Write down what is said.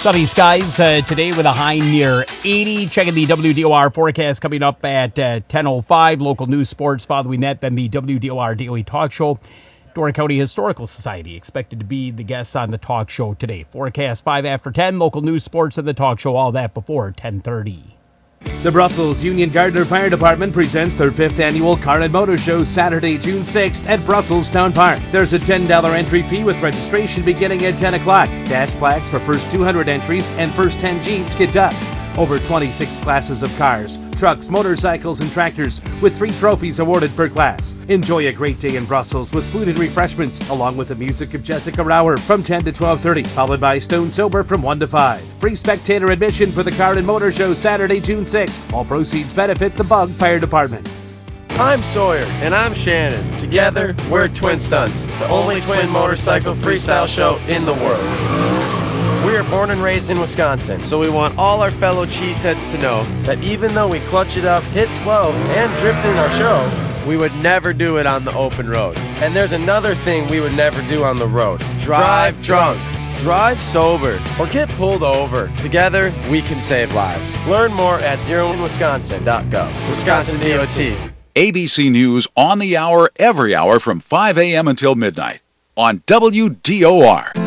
Sunny skies today with a high near 80. Checking the WDOR forecast coming up at 10:05. Local news, sports following that. Then the WDOR Daily Talk Show. Door County Historical Society expected to be the guests on the talk show today. Forecast 5 after 10. Local news, sports, and the talk show. All that before 10:30. The Brussels Union Gardner Fire Department presents their 5th annual Car and Motor Show Saturday, June 6th at Brussels Town Park. There's a $10 entry fee with registration beginning at 10 o'clock. Dash plaques for first 200 entries and first 10 Jeeps get touched. Over 26 classes of cars, trucks, motorcycles, and tractors with 3 trophies awarded per class. Enjoy a great day in Brussels with food and refreshments, along with the music of Jessica Rauer from 10 to 12:30, followed by Stone Sober from 1 to 5. Free spectator admission for the Car and Motor Show Saturday, June 6th. All proceeds benefit the Bug Fire Department. I'm Sawyer. And I'm Shannon. Together, we're Twin Stunts, the only twin motorcycle freestyle show in the world. We are born and raised in Wisconsin, so we want all our fellow cheeseheads to know that even though we clutch it up, hit 12, and drift in our show, we would never do it on the open road. And there's another thing we would never do on the road. Drive drunk. Drive sober. Or get pulled over. Together, we can save lives. Learn more at zeroinwisconsin.gov. Wisconsin DOT. ABC News on the hour, every hour from 5 a.m. until midnight on WDOR.